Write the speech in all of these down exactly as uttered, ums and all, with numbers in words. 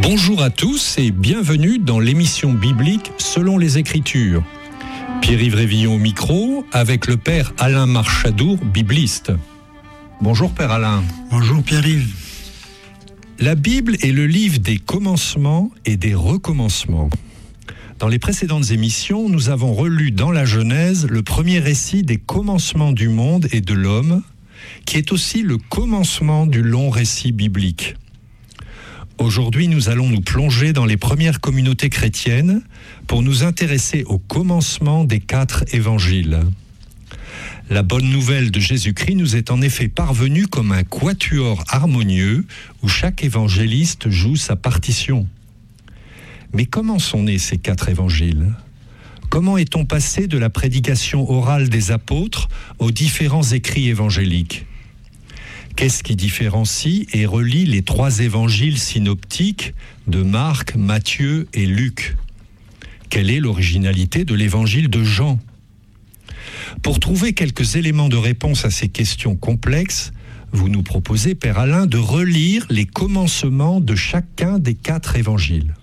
Bonjour à tous et bienvenue dans l'émission biblique Selon les Écritures. Pierre-Yves Révillon au micro avec le père Alain Marchadour, bibliste. Bonjour père Alain. Bonjour Pierre-Yves. La Bible est le livre des commencements et des recommencements. Dans les précédentes émissions, nous avons relu dans la Genèse le premier récit des commencements du monde et de l'homme, qui est aussi le commencement du long récit biblique. Aujourd'hui, nous allons nous plonger dans les premières communautés chrétiennes pour nous intéresser au commencement des quatre évangiles. La bonne nouvelle de Jésus-Christ nous est en effet parvenue comme un quatuor harmonieux où chaque évangéliste joue sa partition. Mais comment sont nés ces quatre évangiles ? Comment est-on passé de la prédication orale des apôtres aux différents écrits évangéliques ? Qu'est-ce qui différencie et relie les trois évangiles synoptiques de Marc, Matthieu et Luc ? Quelle est l'originalité de l'évangile de Jean ? Pour trouver quelques éléments de réponse à ces questions complexes, vous nous proposez, Père Alain, de relire les commencements de chacun des quatre évangiles.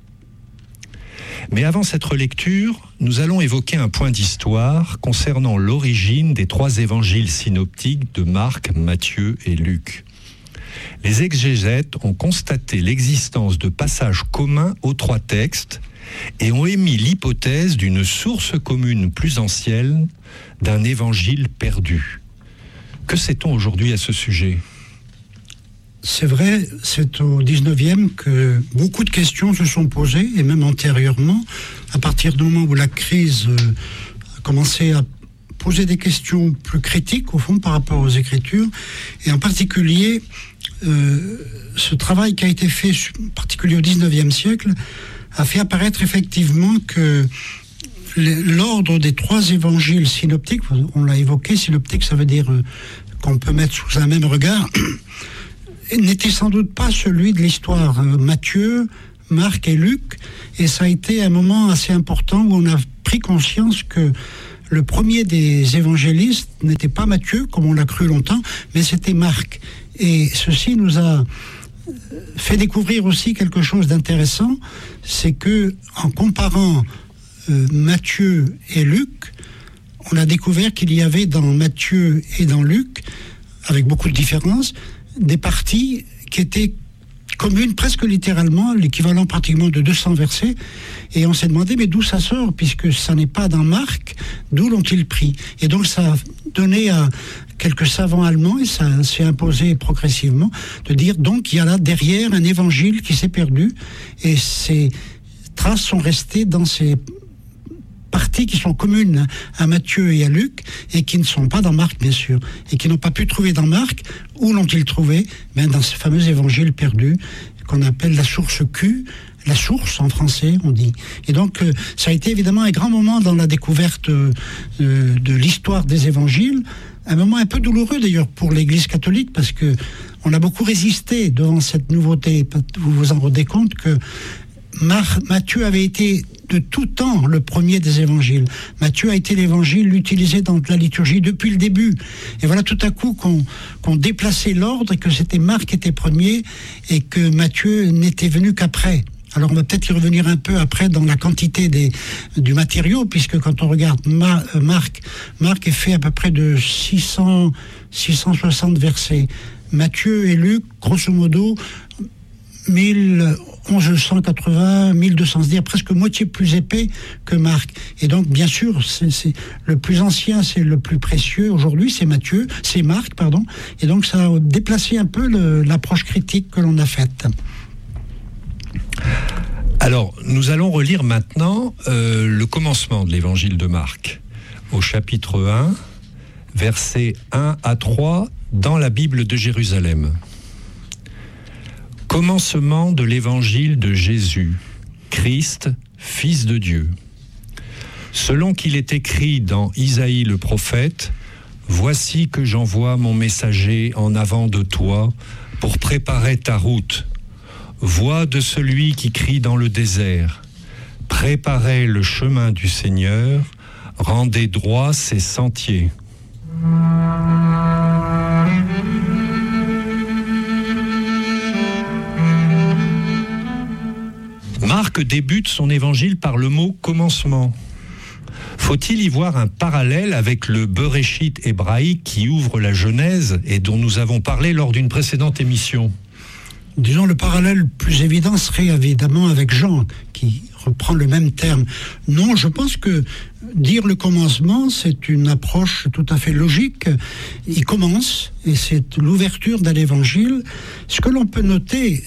Mais avant cette relecture, nous allons évoquer un point d'histoire concernant l'origine des trois évangiles synoptiques de Marc, Matthieu et Luc. Les exégètes ont constaté l'existence de passages communs aux trois textes et ont émis l'hypothèse d'une source commune plus ancienne d'un évangile perdu. Que sait-on aujourd'hui à ce sujet ? C'est vrai, c'est au dix-neuvième que beaucoup de questions se sont posées, et même antérieurement, à partir du moment où la crise a commencé à poser des questions plus critiques, au fond, par rapport aux Écritures, et en particulier, euh, ce travail qui a été fait, en particulier au dix-neuvième siècle, a fait apparaître effectivement que l'ordre des trois évangiles synoptiques, on l'a évoqué, synoptique, ça veut dire qu'on peut mettre sous un même regard, n'était sans doute pas celui de l'histoire. Matthieu, Marc et Luc, et ça a été un moment assez important où on a pris conscience que le premier des évangélistes n'était pas Matthieu, comme on l'a cru longtemps, mais c'était Marc. Et ceci nous a fait découvrir aussi quelque chose d'intéressant, c'est que en comparant euh, Matthieu et Luc, on a découvert qu'il y avait dans Matthieu et dans Luc, avec beaucoup de différences, des parties qui étaient communes, presque littéralement, l'équivalent pratiquement de deux cents versets, et on s'est demandé, mais d'où ça sort, puisque ça n'est pas dans Marc, d'où l'ont-ils pris ? Et donc ça a donné à quelques savants allemands, et ça s'est imposé progressivement, de dire, donc il y a là derrière un évangile qui s'est perdu, et ces traces sont restées dans ces parties qui sont communes à Matthieu et à Luc et qui ne sont pas dans Marc, bien sûr, et qui n'ont pas pu trouver dans Marc. Où l'ont-ils trouvé ? Ben, dans ce fameux évangile perdu qu'on appelle la source Q, la source en français, on dit. Et donc, euh, ça a été évidemment un grand moment dans la découverte euh, de l'histoire des évangiles, un moment un peu douloureux d'ailleurs pour l'Église catholique, parce que on a beaucoup résisté devant cette nouveauté. Vous vous en rendez compte que Mar- Matthieu avait été de tout temps le premier des évangiles. Matthieu a été l'évangile utilisé dans la liturgie depuis le début. Et voilà tout à coup qu'on, qu'on déplaçait l'ordre et que c'était Marc qui était premier et que Matthieu n'était venu qu'après. Alors on va peut-être y revenir un peu après dans la quantité des, du matériau, puisque quand on regarde Ma, euh, Marc, Marc est fait à peu près de six cents, six cent soixante versets. Matthieu et Luc, grosso modo, mille cent quatre-vingts, mille deux cents, c'est-à-dire presque moitié plus épais que Marc. Et donc, bien sûr, c'est, c'est le plus ancien, c'est le plus précieux. Aujourd'hui, c'est Matthieu, c'est Marc, pardon. Et donc, ça a déplacé un peu le, l'approche critique que l'on a faite. Alors, nous allons relire maintenant euh, le commencement de l'évangile de Marc, au chapitre un, versets un à trois, dans la Bible de Jérusalem. Commencement de l'évangile de Jésus, Christ, Fils de Dieu. Selon qu'il est écrit dans Isaïe le prophète, « Voici que j'envoie mon messager en avant de toi pour préparer ta route. Voix de celui qui crie dans le désert, préparez le chemin du Seigneur, rendez droits ses sentiers. » Marc débute son évangile par le mot « commencement ». Faut-il y voir un parallèle avec le Beréchit hébraïque qui ouvre la Genèse et dont nous avons parlé lors d'une précédente émission ? Disons, le parallèle plus évident serait évidemment avec Jean, qui reprend le même terme. Non, je pense que dire le commencement, c'est une approche tout à fait logique. Il commence, et c'est l'ouverture d'un évangile. Ce que l'on peut noter,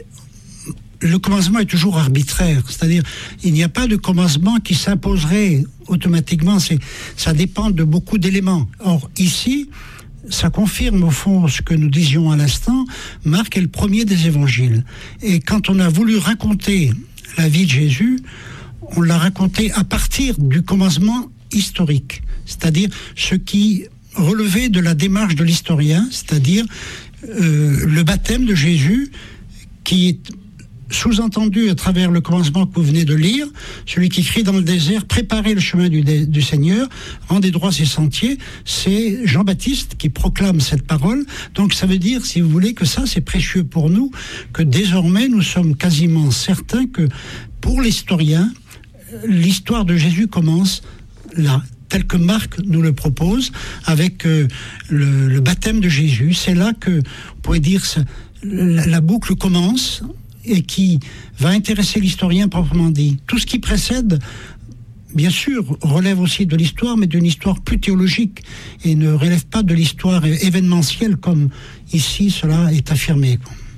le commencement est toujours arbitraire, c'est-à-dire il n'y a pas de commencement qui s'imposerait automatiquement, c'est, ça dépend de beaucoup d'éléments. Or, ici, ça confirme au fond ce que nous disions à l'instant, Marc est le premier des évangiles. Et quand on a voulu raconter la vie de Jésus, on l'a raconté à partir du commencement historique, c'est-à-dire ce qui relevait de la démarche de l'historien, c'est-à-dire euh, le baptême de Jésus qui est sous-entendu à travers le commencement que vous venez de lire, celui qui crie dans le désert, préparez le chemin du, dé, du Seigneur, rendez droit ses sentiers, c'est Jean-Baptiste qui proclame cette parole. Donc ça veut dire, si vous voulez, que ça c'est précieux pour nous, que désormais nous sommes quasiment certains que pour l'historien, l'histoire de Jésus commence là, tel que Marc nous le propose, avec euh, le, le baptême de Jésus. C'est là que, on pourrait dire, ça, la, la boucle commence, et qui va intéresser l'historien proprement dit. Tout ce qui précède, bien sûr, relève aussi de l'histoire, mais d'une histoire plus théologique, et ne relève pas de l'histoire événementielle, comme ici cela est affirmé.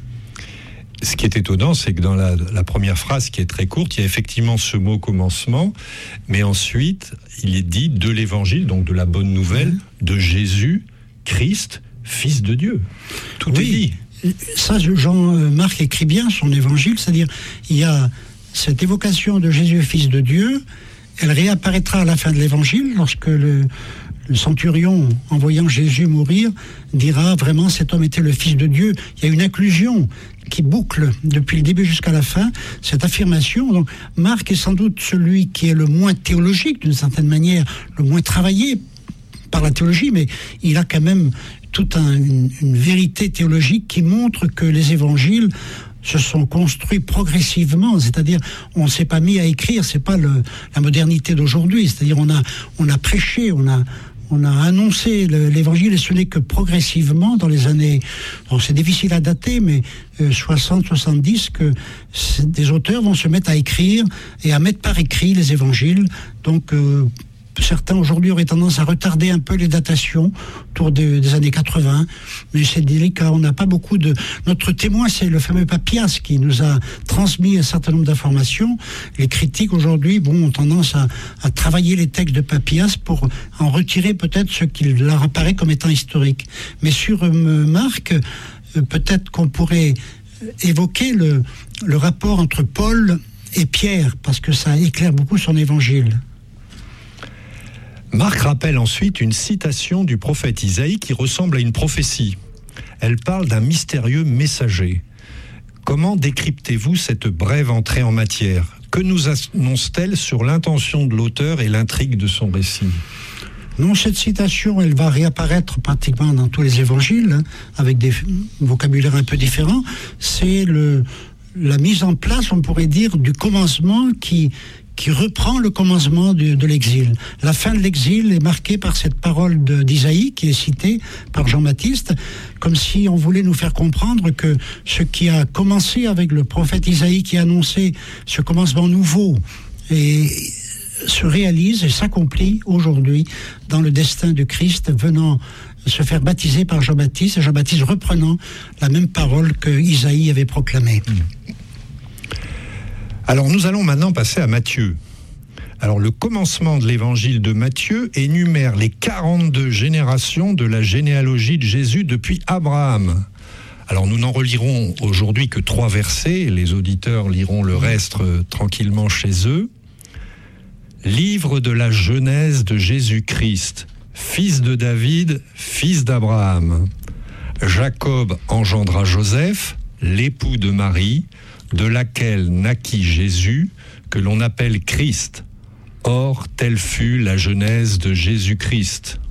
Ce qui est étonnant, c'est que dans la, la première phrase, qui est très courte, il y a effectivement ce mot « commencement », mais ensuite, il est dit de l'évangile, donc de la bonne nouvelle, mmh. de Jésus, Christ, Fils de Dieu. Tout oui. est dit. Ça, Jean-Marc écrit bien son évangile, c'est-à-dire il y a cette évocation de Jésus, Fils de Dieu, elle réapparaîtra à la fin de l'évangile, lorsque le, le centurion, en voyant Jésus mourir, dira vraiment cet homme était le Fils de Dieu. Il y a une inclusion qui boucle depuis le début jusqu'à la fin, cette affirmation. Donc Marc est sans doute celui qui est le moins théologique, d'une certaine manière, le moins travaillé par la théologie, mais il a quand même toute un, une, une vérité théologique qui montre que les évangiles se sont construits progressivement, c'est-à-dire on ne s'est pas mis à écrire, c'est pas le, la modernité d'aujourd'hui, c'est-à-dire on a, on a prêché, on a, on a annoncé le, l'évangile, et ce n'est que progressivement dans les années, bon, c'est difficile à dater, mais euh, soixante soixante-dix, que des auteurs vont se mettre à écrire et à mettre par écrit les évangiles, donc euh, certains aujourd'hui auraient tendance à retarder un peu les datations autour de, des années quatre-vingts, mais c'est délicat. On n'a pas beaucoup de... Notre témoin, c'est le fameux Papias qui nous a transmis un certain nombre d'informations. Les critiques aujourd'hui, bon, ont tendance à, à travailler les textes de Papias pour en retirer peut-être ce qui leur apparaît comme étant historique. Mais sur euh, Marc, euh, peut-être qu'on pourrait évoquer le, le rapport entre Paul et Pierre, parce que ça éclaire beaucoup son évangile. Marc rappelle ensuite une citation du prophète Isaïe qui ressemble à une prophétie. Elle parle d'un mystérieux messager. Comment décryptez-vous cette brève entrée en matière ? Que nous annonce-t-elle sur l'intention de l'auteur et l'intrigue de son récit ? Non, cette citation, elle va réapparaître pratiquement dans tous les évangiles, hein, avec des vocabulaires un peu différents. C'est le, la mise en place, on pourrait dire, du commencement qui... qui reprend le commencement de, de l'exil. La fin de l'exil est marquée par cette parole de, d'Isaïe qui est citée par Jean-Baptiste, comme si on voulait nous faire comprendre que ce qui a commencé avec le prophète Isaïe qui a annoncé ce commencement nouveau et se réalise et s'accomplit aujourd'hui dans le destin de Christ venant se faire baptiser par Jean-Baptiste, et Jean-Baptiste reprenant la même parole que Isaïe avait proclamée. Mmh. Alors nous allons maintenant passer à Matthieu. Alors le commencement de l'évangile de Matthieu énumère les quarante-deux générations de la généalogie de Jésus depuis Abraham. Alors nous n'en relirons aujourd'hui que trois versets, les auditeurs liront le reste euh, tranquillement chez eux. Livre de la Genèse de Jésus-Christ, fils de David, fils d'Abraham. Jacob engendra Joseph, l'époux de Marie, de laquelle naquit Jésus, que l'on appelle Christ. Or, telle fut la genèse de Jésus-Christ.